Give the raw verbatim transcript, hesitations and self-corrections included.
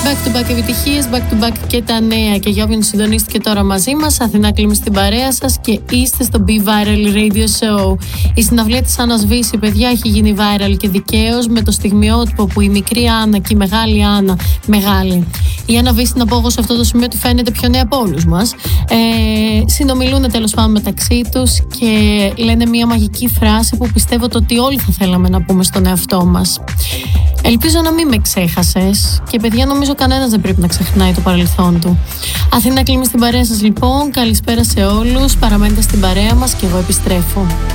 Back to back επιτυχίες, back to back και τα νέα. Και για όποιον συντονίστηκε τώρα μαζί μας, Αθηνά Κλίμη στην παρέα σας και είστε στο Be Viral Radio Show. Η συναυλία της Άννας Βύση, παιδιά, έχει γίνει viral και δικαίως, με το στιγμιότυπο που η μικρή Άννα και η μεγάλη Άννα, μεγάλη, η Άννα Βύση, να πω εγώ σε αυτό το σημείο ότι φαίνεται πιο νέα από όλους μας, ε, συνομιλούν τέλος πάντων μεταξύ τους και λένε μια μαγική φράση που πιστεύω το ότι όλοι θα θέλαμε να πούμε στον εαυτό μας. Ελπίζω να μην με ξέχασες και παιδιά, νομίζω κανένας δεν πρέπει να ξεχνάει το παρελθόν του. Αθηνά Κλίμη στην παρέα σας λοιπόν, καλησπέρα σε όλους, παραμένετε στην παρέα μας και εγώ επιστρέφω.